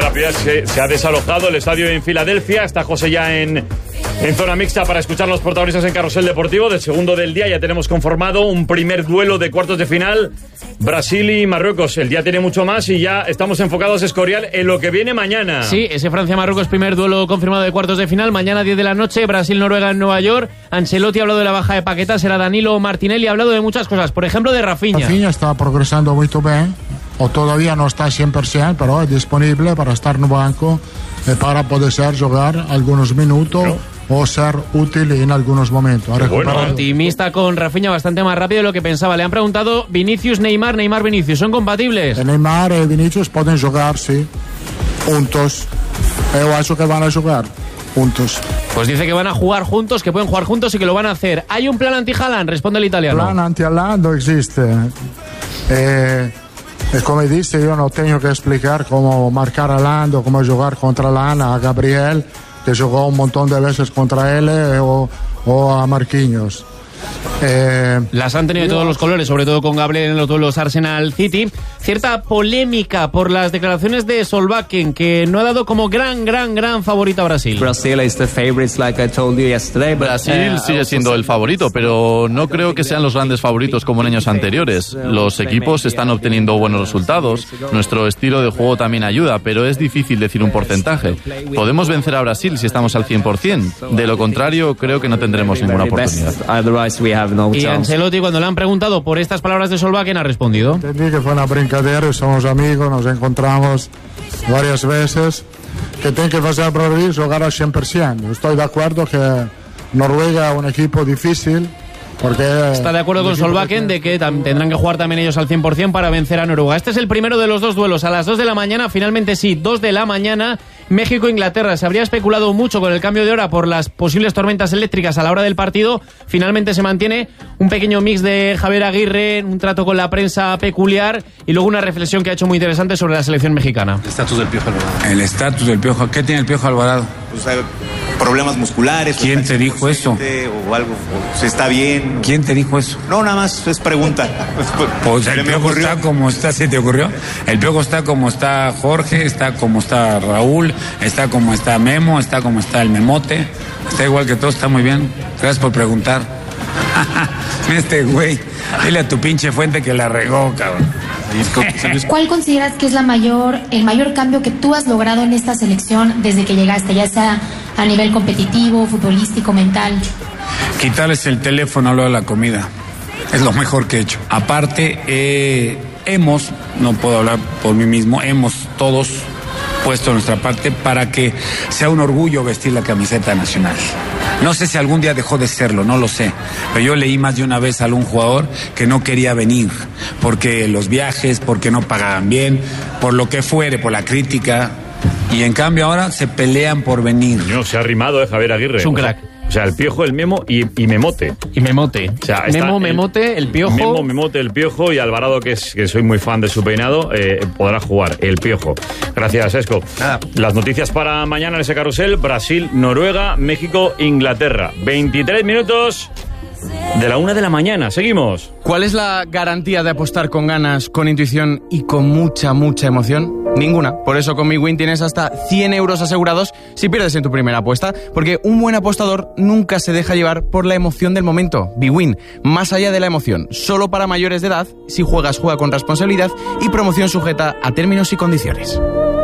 rápidas. Se ha desalojado el estadio en Filadelfia. Está José ya en zona mixta para escuchar los protagonistas en Carrusel Deportivo. Del segundo del día ya tenemos conformado un primer duelo de cuartos de final. Brasil y Marruecos. El día tiene mucho más y ya estamos enfocados, Escorial, en lo que viene mañana. Sí, ese Francia-Marruecos, primer duelo confirmado de cuartos de final. Mañana 10 de la noche, Brasil-Noruega en Nueva York. Ancelotti ha hablado de la baja de Paquetá, será Danilo Martinelli. Ha hablado de muchas cosas, por ejemplo de Rafinha. Rafinha está progresando muy bien, o todavía no está 100%, pero es disponible para estar en el banco, para poder jugar algunos minutos. ¿No? O ser útil en algunos momentos. Bueno, optimista con Rafinha, bastante más rápido de lo que pensaba. Le han preguntado Vinicius, Neymar, Vinicius. ¿Son compatibles? Neymar y Vinicius pueden jugar, sí, juntos. Yo acho que van a jugar juntos. Pues dice que van a jugar juntos, que pueden jugar juntos y que lo van a hacer. ¿Hay un plan anti-Haaland? Responde el italiano. Plan anti-Haaland no existe. Como dice, yo no tengo que explicar cómo marcar a Haaland o cómo jugar contra Haaland a Gabriel, que jugó un montón de veces contra él, o a Marquinhos. Las han tenido de todos los colores, sobre todo con Gabriel en los duelos Arsenal City. Cierta polémica por las declaraciones de Solbakken, que no ha dado como gran favorito a Brasil. Brasil sigue siendo el favorito, pero no creo que sean los grandes favoritos como en años anteriores. Los equipos están obteniendo buenos resultados, nuestro estilo de juego también ayuda, pero es difícil decir un porcentaje. Podemos vencer a Brasil si estamos al 100%, de lo contrario creo que no tendremos ninguna oportunidad. Y Ancelotti, cuando le han preguntado por estas palabras de Solbakken, ha respondido: entendí que fue una brincadera, somos amigos, nos encontramos varias veces, que tiene que hacer para jugar al 100%. Estoy de acuerdo que Noruega es un equipo difícil, porque está de acuerdo con Solbakken de que tendrán que jugar también ellos al 100% para vencer a Noruega. Este es el primero de los dos duelos, a las 2 de la mañana, finalmente sí, 2 de la mañana, México-Inglaterra. Se habría especulado mucho con el cambio de hora por las posibles tormentas eléctricas a la hora del partido. Finalmente se mantiene un pequeño mix de Javier Aguirre, un trato con la prensa peculiar y luego una reflexión que ha hecho muy interesante sobre la selección mexicana. El estatus del Piojo Alvarado. El estatus del Piojo. ¿Qué tiene el Piojo Alvarado? Pues hay problemas musculares. ¿Quién te dijo eso? O algo, o se está bien. ¿Quién te dijo eso? No, nada más es pregunta. Pues el Piojo está como está, ¿se te ocurrió? El Piojo está como está Jorge, está como está Raúl, está como está Memo, está como está el Memote, está igual que todos, está muy bien. Gracias por preguntar. Este güey, dile a tu pinche fuente que la regó, cabrón. ¿Cuál consideras que es el mayor cambio que tú has logrado en esta selección desde que llegaste, ya sea a nivel competitivo, futbolístico, mental? Quitarles el teléfono a lo de la comida. Es lo mejor que he hecho. Aparte, no puedo hablar por mí mismo, hemos todos puesto nuestra parte para que sea un orgullo vestir la camiseta nacional. No sé si algún día dejó de serlo, no lo sé, pero yo leí más de una vez a algún jugador que no quería venir, porque los viajes, porque no pagaban bien, por lo que fuere, por la crítica, y en cambio ahora se pelean por venir. No, se ha arrimado, Javier Aguirre. Es un crack. O sea, el Piojo, el Memo y Memote. Y Memote. O sea, Memote, el Piojo. Memote, el Piojo y Alvarado, que soy muy fan de su peinado, podrá jugar, el Piojo. Gracias, Esco. Nada. Las noticias para mañana en ese carrusel: Brasil, Noruega, México, Inglaterra. 23 minutos de la 1 de la mañana. Seguimos. ¿Cuál es la garantía de apostar con ganas, con intuición y con mucha emoción? Ninguna. Por eso con MiWin tienes hasta 100 euros asegurados si pierdes en tu primera apuesta, porque un buen apostador nunca se deja llevar por la emoción del momento. MiWin, más allá de la emoción, solo para mayores de edad. Si juegas, juega con responsabilidad y promoción sujeta a términos y condiciones.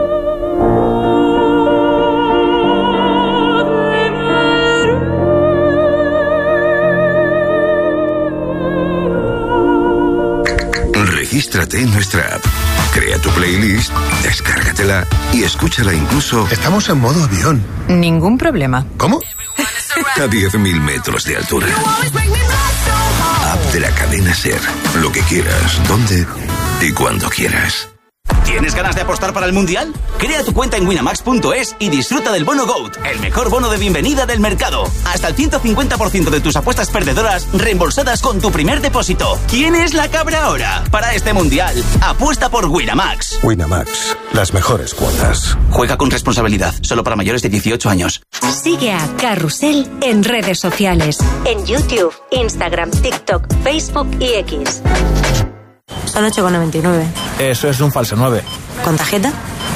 Regístrate en nuestra app, crea tu playlist, descárgatela y escúchala incluso... Estamos en modo avión. Ningún problema. ¿Cómo? A 10.000 metros de altura. App de la cadena SER. Lo que quieras, donde y cuando quieras. ¿Tienes ganas de apostar para el Mundial? Crea tu cuenta en winamax.es y disfruta del bono GOAT, el mejor bono de bienvenida del mercado. Hasta el 150% de tus apuestas perdedoras reembolsadas con tu primer depósito. ¿Quién es la cabra ahora? Para este Mundial, apuesta por Winamax. Winamax, las mejores cuotas. Juega con responsabilidad, solo para mayores de 18 años. Sigue a Carrusel en redes sociales. En YouTube, Instagram, TikTok, Facebook y X. Son 8,99. Eso es un falso 9. ¿Con tarjeta?